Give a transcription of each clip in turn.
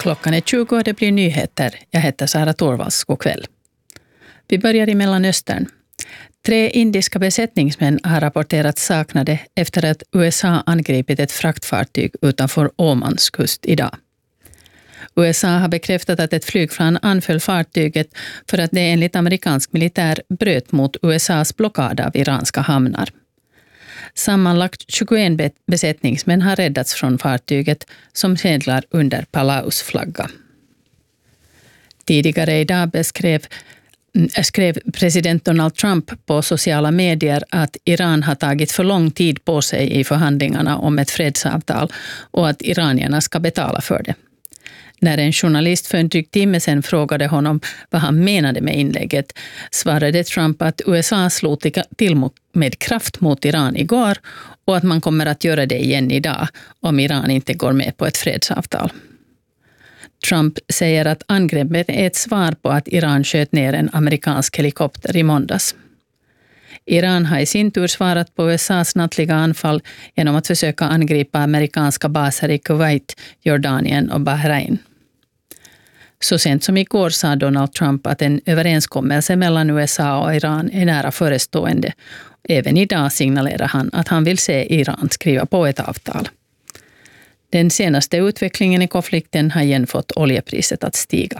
Klockan är 20 och det blir nyheter. Jag heter Sara Torvalds. God kväll. Vi börjar i Mellanöstern. 3 indiska besättningsmän har rapporterats saknade efter att USA angripit ett fraktfartyg utanför Omans kust idag. USA har bekräftat att ett flygplan anföll fartyget för att det enligt amerikansk militär bröt mot USAs blockad av iranska hamnar. Sammanlagt 21 besättningsmän har räddats från fartyget som seglar under Palaus flagga. Tidigare idag skrev president Donald Trump på sociala medier att Iran har tagit för lång tid på sig i förhandlingarna om ett fredsavtal och att iranierna ska betala för det. När en journalist för en dryg timme sedan frågade honom vad han menade med inlägget svarade Trump att USA slog till med kraft mot Iran igår och att man kommer att göra det igen idag om Iran inte går med på ett fredsavtal. Trump säger att angreppet är ett svar på att Iran sköt ner en amerikansk helikopter i måndags. Iran har i sin tur svarat på USAs nattliga anfall genom att försöka angripa amerikanska baser i Kuwait, Jordanien och Bahrain. Så sent som igår sa Donald Trump att en överenskommelse mellan USA och Iran är nära förestående. Även idag signalerar han att han vill se Iran skriva på ett avtal. Den senaste utvecklingen i konflikten har igen fått oljepriset att stiga.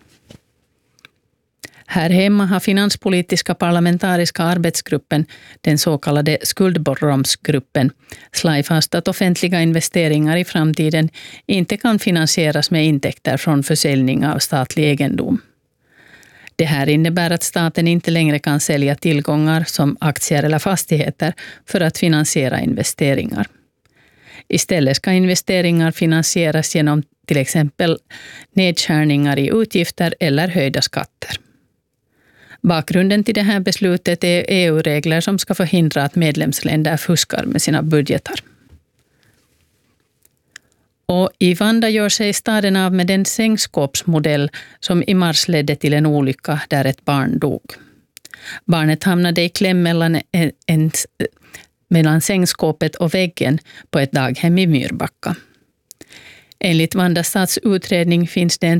Här hemma har finanspolitiska parlamentariska arbetsgruppen, den så kallade skuldbromsgruppen, slagit fast att offentliga investeringar i framtiden inte kan finansieras med intäkter från försäljning av statlig egendom. Det här innebär att staten inte längre kan sälja tillgångar som aktier eller fastigheter för att finansiera investeringar. Istället ska investeringar finansieras genom till exempel nedskärningar i utgifter eller höjda skatter. Bakgrunden till det här beslutet är EU-regler som ska förhindra att medlemsländer fuskar med sina budgetar. Och i Vanda gör sig staden av med den sängskåpsmodell som i mars ledde till en olycka där ett barn dog. Barnet hamnade i kläm mellan sängskåpet och väggen på ett daghem i Myrbacka. Enligt Vanda stads utredning finns det en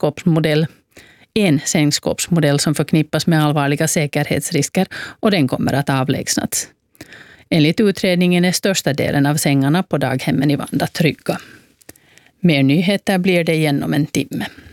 sängskåpsmodell som förknippas med allvarliga säkerhetsrisker och den kommer att avlägsnas. Enligt utredningen är största delen av sängarna på daghemmen i Vanda trygga. Mer nyheter blir det igen om en timme.